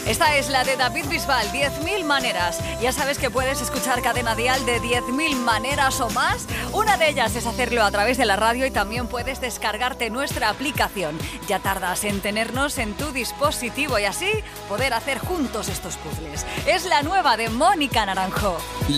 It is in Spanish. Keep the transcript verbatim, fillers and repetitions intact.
Esta es la de David Bisbal, diez mil maneras. Ya sabes que puedes escuchar Cadena Dial de diez mil maneras o más. Una de ellas es hacerlo a través de la radio y también puedes descargarte nuestra aplicación. Ya tardas en tenernos en tu dispositivo y así poder hacer juntos estos puzzles. Es la nueva de Mónica Naranjo.